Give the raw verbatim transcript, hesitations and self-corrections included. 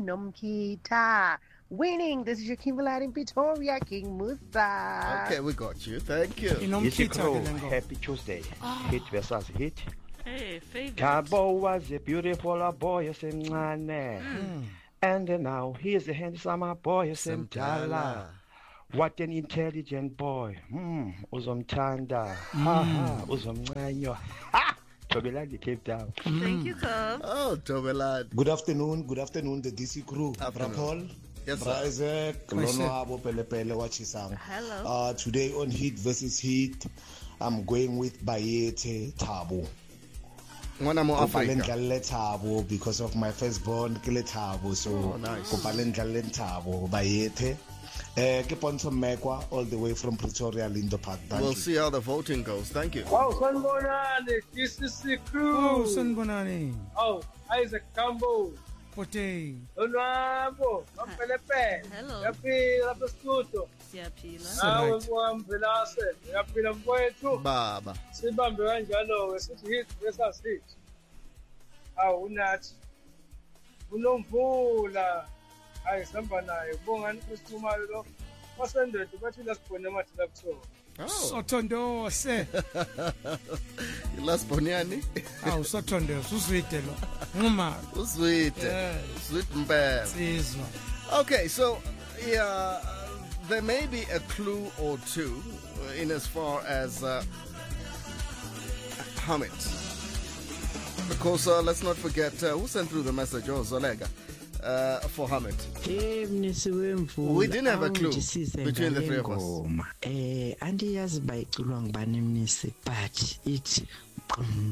Nomkita. Winning, this is your King Vlad in Pretoria, King Musa. Okay, we got you. Thank you. Isikro, happy Tuesday. Oh. Hit versus hit. Hey, favorite. Tabo was a beautiful boy, Semane. Mm. And now he is a handsome boy, Semtala. What an intelligent boy. Hmm, uzomtanda. Ha ha, uzomncanyo. Ha! Tobeladi Cape Town. Thank you, Tom. Oh, Tobelad. Good afternoon, good afternoon, the D C crew. Afternoon. Bra Paul, Yes, Bra sir. Isaac, Lonoabo, Pele Pele, Wachisang. Hello. Uh, today on Heat versus Heat, I'm going with Bayete Tabo. Ngwana mo Africa. Kopalendlalle Tabo because of my firstborn, Kile Tabo. So, Oh, nice. Kopalendlalle Tabo, Bayete. Uh, keep on from Mekwa, all the way from Pretoria, Lindo Park. Thank We'll you. see how the voting goes. Thank you. Oh, Sanbonani, this is the crew. Oh, Sanbonani. Oh, Isaac Cambo. Pote. Onwabo, Mampelepe. Hello. Yaphila lapha studio. Siyaphila. Hawu Right. mhambilase. Yaphila mfowethu. Baba. Sibambe kanjalo ke sithi hit versus hit. Awu unathi. Unomvula. Hayi sihamba naye. Ubongani kusithumalo lo. Masendede bathi lasibone mathi lapho. Oh, Sothondose. Las Bonyani. Awu sothondose uzwide lo. Nguma. Sweet. Yeah. Sweet mbele. Sizwa. Okay, so yeah, uh, there may be a clue or two in as far as uh, Hamid. Because uh, let's not forget uh, who sent through the message. Oh, Zolega. Uh, for Hamid. We didn't have a clue between the three of us. Eh, andiyazi bayiculwa ngubani mnisi, but it